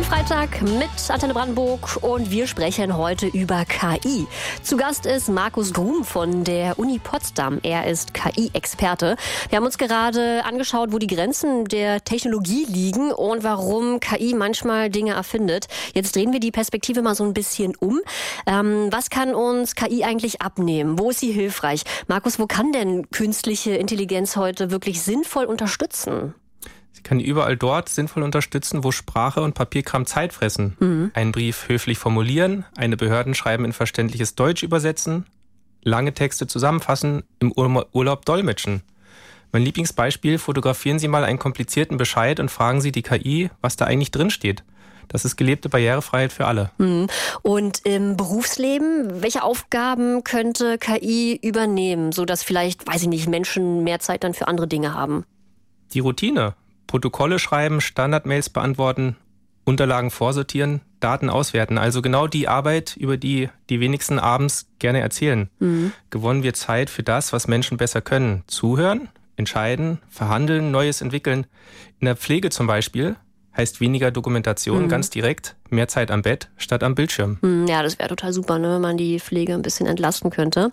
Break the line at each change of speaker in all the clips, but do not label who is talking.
Freitag mit Antenne Brandenburg und wir sprechen heute über KI. Zu Gast ist Markus Grum von der Uni Potsdam. Er ist KI-Experte. Wir haben uns gerade angeschaut, wo die Grenzen der Technologie liegen und warum KI manchmal Dinge erfindet. Jetzt drehen wir die Perspektive mal so ein bisschen um. Was kann uns KI eigentlich abnehmen? Wo ist sie hilfreich? Markus, wo kann denn künstliche Intelligenz heute wirklich sinnvoll unterstützen?
Sie kann überall dort sinnvoll unterstützen, wo Sprache und Papierkram Zeit fressen. Einen Brief höflich formulieren, eine Behördenschreiben in verständliches Deutsch übersetzen, lange Texte zusammenfassen, im Urlaub dolmetschen. Mein Lieblingsbeispiel: Fotografieren Sie mal einen komplizierten Bescheid und fragen Sie die KI, was da eigentlich drin steht. Das ist gelebte Barrierefreiheit für alle.
Und im Berufsleben, welche Aufgaben könnte KI übernehmen, sodass vielleicht, Menschen mehr Zeit dann für andere Dinge haben?
Die Routine. Protokolle schreiben, Standardmails beantworten, Unterlagen vorsortieren, Daten auswerten. Also genau die Arbeit, über die die wenigsten abends gerne erzählen. Gewonnen wird Zeit für das, was Menschen besser können. Zuhören, entscheiden, verhandeln, Neues entwickeln. In der Pflege zum Beispiel heißt weniger Dokumentation, ganz direkt, mehr Zeit am Bett statt am Bildschirm.
Ja, das wäre total super, ne, wenn man die Pflege ein bisschen entlasten könnte.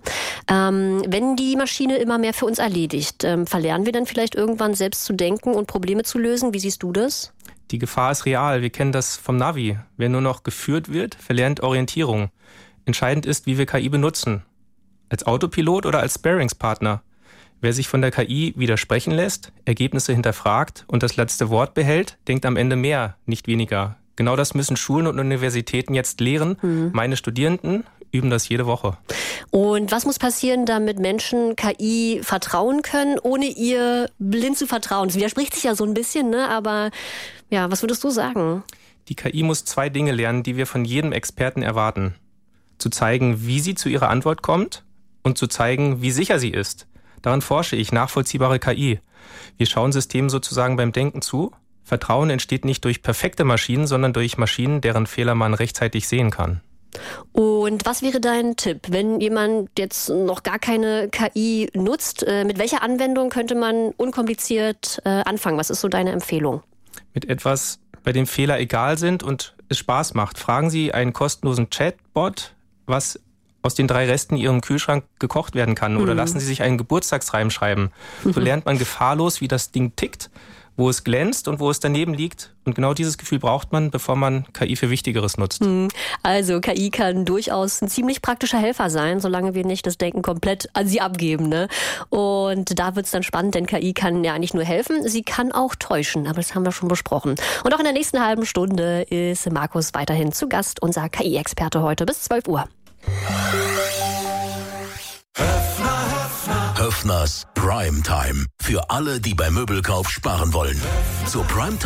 Wenn die Maschine immer mehr für uns erledigt, verlernen wir dann vielleicht irgendwann selbst zu denken und Probleme zu lösen? Wie siehst du das?
Die Gefahr ist real. Wir kennen das vom Navi. Wer nur noch geführt wird, verlernt Orientierung. Entscheidend ist, wie wir KI benutzen. Als Autopilot oder als Sparingspartner. Wer sich von der KI widersprechen lässt, Ergebnisse hinterfragt und das letzte Wort behält, denkt am Ende mehr, nicht weniger. Genau das müssen Schulen und Universitäten jetzt lehren. Meine Studierenden üben das jede Woche.
Und was muss passieren, damit Menschen KI vertrauen können, ohne ihr blind zu vertrauen? Das widerspricht sich ja so ein bisschen, ne? Aber ja, was würdest du sagen?
Die KI muss 2 Dinge lernen, die wir von jedem Experten erwarten. Zu zeigen, wie sie zu ihrer Antwort kommt und zu zeigen, wie sicher sie ist. Daran forsche ich, nachvollziehbare KI. Wir schauen Systemen sozusagen beim Denken zu. Vertrauen entsteht nicht durch perfekte Maschinen, sondern durch Maschinen, deren Fehler man rechtzeitig sehen kann.
Und was wäre dein Tipp, wenn jemand jetzt noch gar keine KI nutzt? Mit welcher Anwendung könnte man unkompliziert anfangen? Was ist so deine Empfehlung?
Mit etwas, bei dem Fehler egal sind und es Spaß macht. Fragen Sie einen kostenlosen Chatbot, was aus den 3 Resten in Ihrem Kühlschrank gekocht werden kann. Oder lassen Sie sich einen Geburtstagsreim schreiben. So lernt man gefahrlos, wie das Ding tickt, wo es glänzt und wo es daneben liegt. Und genau dieses Gefühl braucht man, bevor man KI für Wichtigeres nutzt.
Also KI kann durchaus ein ziemlich praktischer Helfer sein, solange wir nicht das Denken komplett an sie abgeben, ne? Und da wird's dann spannend, denn KI kann ja nicht nur helfen, sie kann auch täuschen. Aber das haben wir schon besprochen. Und auch in der nächsten halben Stunde ist Markus weiterhin zu Gast, unser KI-Experte heute bis 12 Uhr.
Höffners Primetime. Für alle, die beim Möbelkauf sparen wollen. Zur Primetime